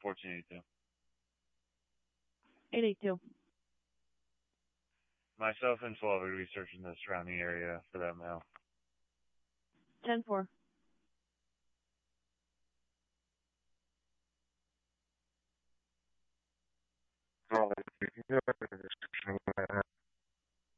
1482. 882. Myself and 12 are researching the surrounding area for that male. 10-4. Solid. You can go ahead and description of that.